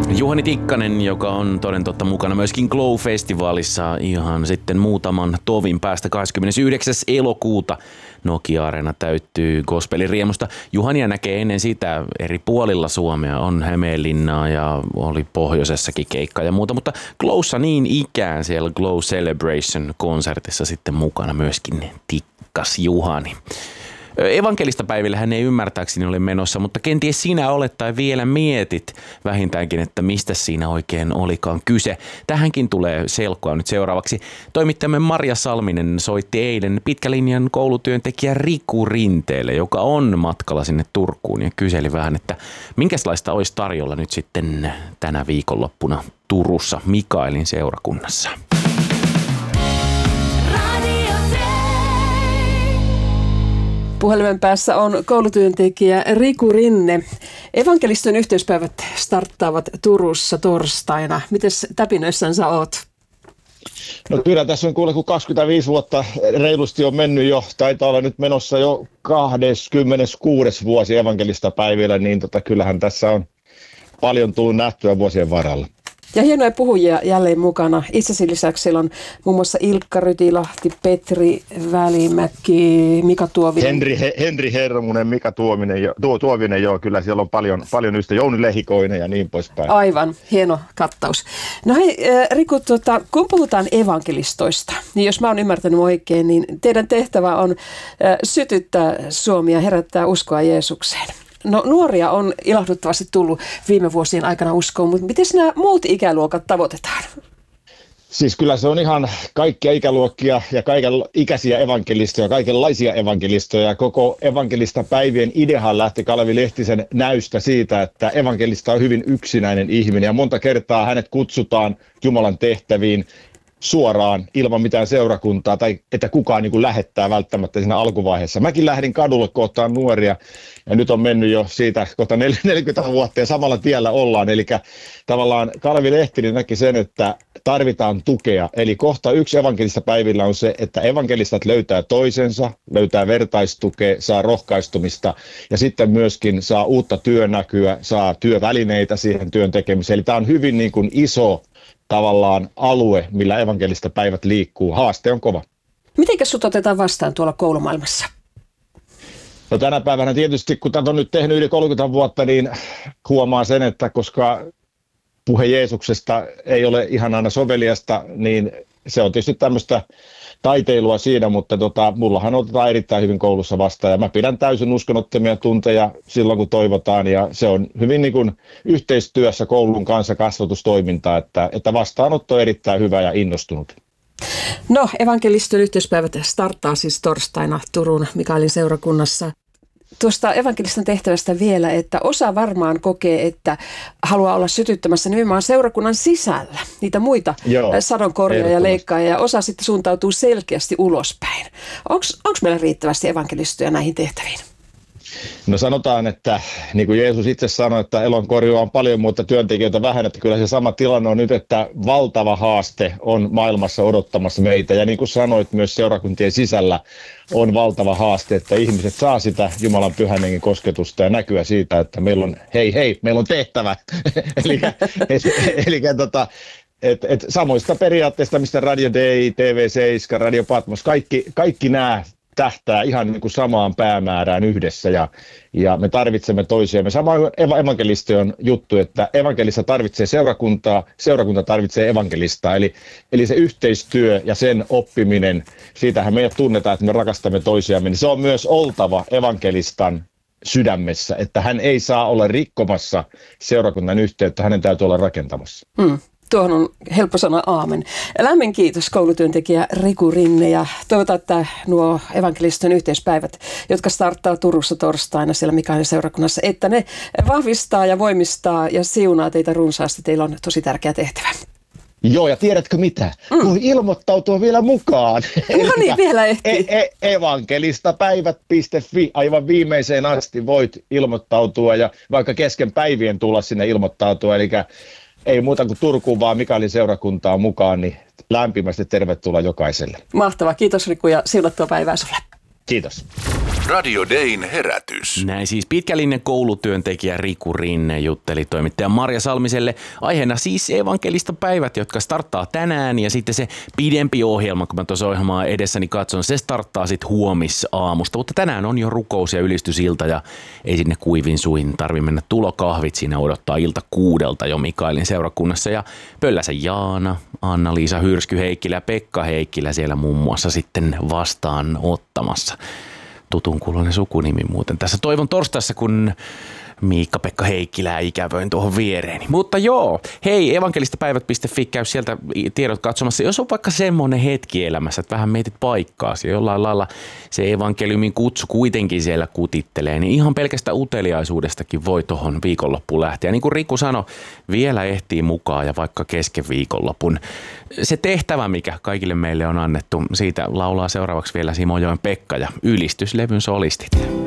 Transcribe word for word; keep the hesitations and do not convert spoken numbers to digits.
Juhani Tikkanen, joka on toden totta mukana myöskin Glow-festivaalissa ihan sitten muutaman tovin päästä kahdeskymmenesyhdeksäs elokuuta. Nokia-areena täyttyy gospeliriemusta. Juhania näkee ennen sitä eri puolilla Suomea. On Hämeenlinnaa ja oli pohjoisessakin keikka ja muuta, mutta Glowssa niin ikään siellä Glow Celebration-konsertissa sitten mukana myöskin Tikkas Juhani. Evankelista päivillä hän ei ymmärtääkseni ole menossa, mutta kenties sinä olet tai vielä mietit vähintäänkin, että mistä siinä oikein olikaan kyse. Tähänkin tulee selkoa nyt seuraavaksi. Toimittajamme Marja Salminen soitti eilen pitkälinjan koulutyöntekijä Riku Rinteelle, joka on matkalla sinne Turkuun, ja kyseli vähän, että minkälaista olisi tarjolla nyt sitten tänä viikonloppuna Turussa Mikaelin seurakunnassa. Puhelimen päässä on koulutyöntekijä Riku Rinne. Evankeliston yhteispäivät starttaavat Turussa torstaina. Mites täpinöissään sä oot? No kyllä tässä on kuule, kun kaksikymmentäviisi vuotta reilusti on mennyt jo, taitaa olla nyt menossa jo kaksikymmentäkuusi vuosi evankelista päivillä, niin tota, kyllähän tässä on paljon tullut nähtyä vuosien varrella. Ja hienoja puhujia jälleen mukana. Itsesi lisäksi siellä on muun muassa Ilkka Rytilahti, Petri Välimäki, Mika Tuovinen. Henri, Henri Hermunen, Mika Tuominen, jo, tuo, Tuovinen, joo, kyllä siellä on paljon, paljon ystä, Jouni Lehikoinen ja niin poispäin. Aivan, hieno kattaus. No hei Riku, tuota, kun puhutaan evankelistoista, niin jos mä oon ymmärtänyt oikein, niin teidän tehtävä on äh, sytyttää Suomi ja herättää uskoa Jeesukseen. No nuoria on ilahduttavasti tullut viime vuosien aikana uskoon, mutta miten nämä muut ikäluokat tavoitetaan? Siis kyllä se on ihan kaikkia ikäluokkia ja kaiken ikäisiä evankelistoja, kaikenlaisia evankelistoja. Koko evankelista päivien ideahan lähti Kalevi Lehtisen näystä siitä, että evankelista on hyvin yksinäinen ihminen ja monta kertaa hänet kutsutaan Jumalan tehtäviin suoraan ilman mitään seurakuntaa tai että kukaan niin kuin lähettää välttämättä siinä alkuvaiheessa. Mäkin lähdin kadulle kohtaan nuoria ja nyt on mennyt jo siitä kohta neljäkymmentä vuotta ja samalla tiellä ollaan. Eli tavallaan Kalevi Lehtinen näki sen, että tarvitaan tukea. Eli kohta yksi evankelista päivillä on se, että evankelistat löytää toisensa, löytää vertaistukea, saa rohkaistumista ja sitten myöskin saa uutta työnäkyä, saa työvälineitä siihen työn tekemiseen. Eli tämä on hyvin niin kuin iso tavallaan alue, millä evankelista päivät liikkuu. Haaste on kova. Mitenkäs sut otetaan vastaan tuolla koulumaailmassa? No tänä päivänä tietysti, kun tätä on nyt tehnyt yli kolmekymmentä vuotta, niin huomaa sen, että koska puhe Jeesuksesta ei ole ihan aina soveliasta, niin se on tietysti tämmöistä taiteilua siinä, mutta tota, mullahan otetaan erittäin hyvin koulussa vastaan ja mä pidän täysin uskonnottomia tunteja silloin, kun toivotaan ja se on hyvin niin kuin yhteistyössä koulun kanssa kasvatustoimintaa, että, että vastaanotto on erittäin hyvä ja innostunut. No, evankeliston yhteispäivät starttaa siis torstaina Turun Mikaelin seurakunnassa. Tuosta evankeliston tehtävästä vielä, että osa varmaan kokee, että haluaa olla sytyttämässä nimenomaan seurakunnan sisällä niitä muita sadonkorjaa ja leikkaajia, ja osa sitten suuntautuu selkeästi ulospäin. Onko meillä riittävästi evankelistoja näihin tehtäviin? No sanotaan, että niin kuin Jeesus itse sanoi, että elonkorjua on paljon, mutta työntekijöitä vähän, että kyllä se sama tilanne on nyt, että valtava haaste on maailmassa odottamassa meitä. Ja niin kuin sanoit, myös seurakuntien sisällä on valtava haaste, että ihmiset saa sitä Jumalan pyhän hengen kosketusta ja näkyä siitä, että meillä on, hei hei, meillä on tehtävä. eli eli tota, et, et samoista periaatteista, mistä Radio Day, T V seitsemän, Radio Patmos, kaikki, kaikki nämä tähtää ihan niin kuin samaan päämäärään yhdessä ja, ja me tarvitsemme toisiamme. Sama evankelistojen juttu, että evankelista tarvitsee seurakuntaa, seurakunta tarvitsee evankelistaa. Eli, eli se yhteistyö ja sen oppiminen, siitähän meidät tunnetaan, että me rakastamme toisiamme, niin se on myös oltava evankelistan sydämessä, että hän ei saa olla rikkomassa seurakunnan yhteyttä, hänen täytyy olla rakentamassa. Hmm. Tuohon on helppo sanoa aamen. Lämmin kiitos koulutyöntekijä Riku Rinne ja toivotaan, että nuo evankeliston yhteispäivät, jotka starttaa Turussa torstaina siellä Mikaelin seurakunnassa, että ne vahvistaa ja voimistaa ja siunaa teitä runsaasti. Teillä on tosi tärkeä tehtävä. Joo, ja tiedätkö mitä? Mm. Voi ilmoittautua vielä mukaan. No niin, vielä ehtii. E- e- evankelistapäivät piste fi, aivan viimeiseen asti voit ilmoittautua ja vaikka kesken päivien tulla sinne ilmoittautua, eli ei muuta kuin Turkuun, vaan Mikaelin seurakuntaa mukaan, niin lämpimästi tervetuloa jokaiselle. Mahtavaa. Kiitos Riku ja siunattua päivää sulle. Kiitos. Radio Dayn herätys. Näin siis pitkällinen koulutyöntekijä Riku Rinne jutteli toimittaja Marja Salmiselle. Aiheena siis evankelista päivät, jotka starttaa tänään, ja sitten se pidempi ohjelma, kun mä tuossa ohjelmaa edessäni katson, se starttaa sitten huomisaamusta. Mutta tänään on jo rukous- ja ylistysilta ja ei sinne kuivin suin tarvi mennä tulokahvit. Siinä odottaa ilta kuudelta jo Mikaelin seurakunnassa ja Pölläsen Jaana, Anna-Liisa Hyrsky Heikkilä ja Pekka Heikkilä siellä muun muassa sitten vastaan ottamassa. Tutun kuuloinen sukunimi muuten tässä toivon torstaissa, kun Miikka-Pekka Heikkilää ikävöin tuohon viereeni. Mutta joo, hei, evankelistapäivät piste fi, käy sieltä tiedot katsomassa. Jos on vaikka semmoinen hetki elämässä, että vähän mietit paikkaasi ja jollain lailla se evankeliumin kutsu kuitenkin siellä kutittelee, niin ihan pelkästä uteliaisuudestakin voi tuohon viikonloppuun lähteä. Niin kuin Riku sanoi, vielä ehtii mukaan ja vaikka kesken viikonlopun. Se tehtävä, mikä kaikille meille on annettu, siitä laulaa seuraavaksi vielä Simojoen Pekka ja ylistyslevyn solistit.